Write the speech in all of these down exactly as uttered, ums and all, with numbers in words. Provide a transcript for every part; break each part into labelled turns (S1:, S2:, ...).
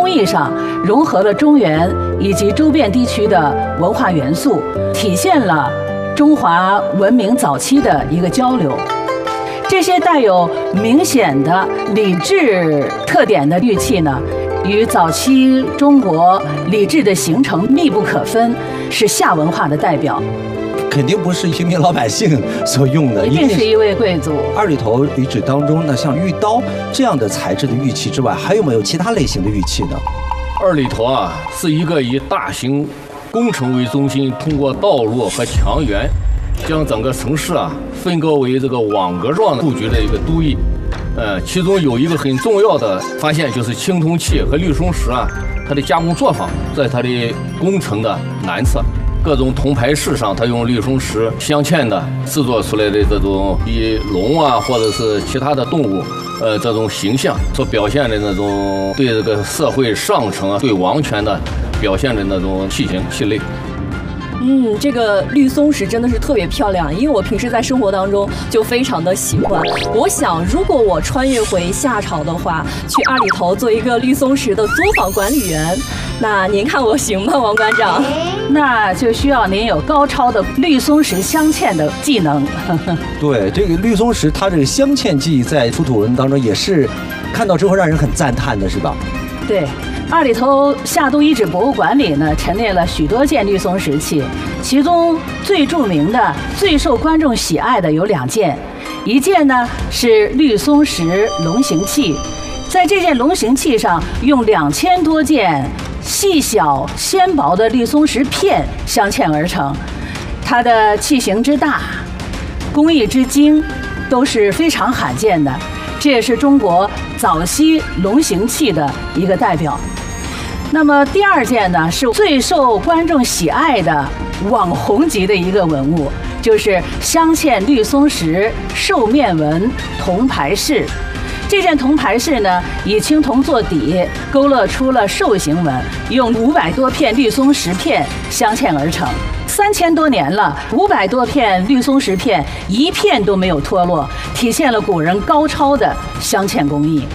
S1: 工艺上融合了中原以及周边地区的文化元素，体现了中华文明早期的一个交流。这些带有明显的礼制特点的玉器呢，与早期中国礼制的形成密不可分，是夏文化的代表。
S2: 肯定不是平民老百姓所用的，
S1: 一定是一位贵族。
S2: 二里头遗址当中，那像玉刀这样的材质的玉器之外，还有没有其他类型的玉器呢？
S3: 二里头啊，是一个以大型工程为中心，通过道路和墙垣，将整个城市啊分割为这个网格状布局的一个都邑。呃，其中有一个很重要的发现，就是青铜器和绿松石啊，它的加工作坊在它的工程的南侧。各种铜牌饰上，它用绿松石镶嵌的制作出来的这种以龙啊，或者是其他的动物，呃，这种形象所表现的那种对这个社会上层啊、对王权的表现的那种器型器类。
S4: 嗯，这个绿松石真的是特别漂亮，因为我平时在生活当中就非常的喜欢。我想，如果我穿越回夏朝的话，去二里头做一个绿松石的作坊管理员，那您看我行吗，王馆长？
S1: 那就需要您有高超的绿松石镶嵌的技能。
S2: 对，这个绿松石它这个镶嵌技在出土文当中也是看到之后让人很赞叹的，是吧？
S1: 对。二里头夏都遗址博物馆里呢，陈列了许多件绿松石器，其中最著名的、最受观众喜爱的有两件，一件呢是绿松石龙形器，在这件龙形器上用两千多件细小纤薄的绿松石片镶嵌而成，它的器型之大、工艺之精都是非常罕见的，这也是中国早期龙形器的一个代表。那么第二件呢，是最受观众喜爱的网红级的一个文物，就是镶嵌绿松石兽面纹铜牌饰。这件铜牌饰呢，以青铜做底，勾勒出了兽形纹，用五百多片绿松石片镶嵌而成。三千多年了，五百多片绿松石片一片都没有脱落，体现了古人高超的镶嵌工艺。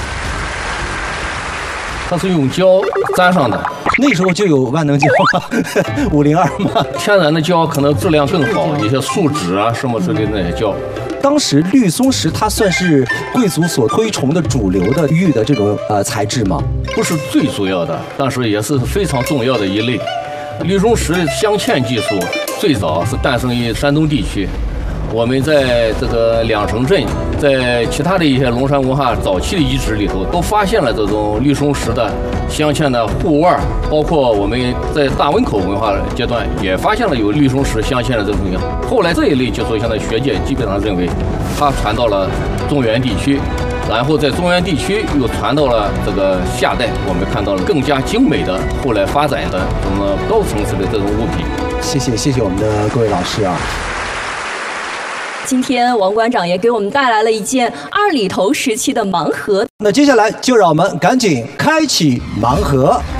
S3: 它是用胶粘上的，
S2: 那时候就有万能胶吗？五零二吗？
S3: 天然的胶可能质量更好，一些树脂啊什么之类的那些胶。
S2: 当时绿松石它算是贵族所推崇的主流的玉的这种呃材质吗？
S3: 不是最主要的，但是也是非常重要的一类。绿松石镶嵌技术最早是诞生于山东地区。我们在这个两城镇，在其他的一些龙山文化早期的遗址里头，都发现了这种绿松石的镶嵌的护腕，包括我们在大汶口文化阶段也发现了有绿松石镶嵌的这种东西。后来这一类技术，现在学界基本上认为，它传到了中原地区，然后在中原地区又传到了这个夏代，我们看到了更加精美的后来发展的什么高层次的这种物品。
S2: 谢谢谢谢我们的各位老师啊。
S4: 今天王馆长也给我们带来了一件二里头时期的盲盒。
S2: 那接下来就让我们赶紧开启盲盒。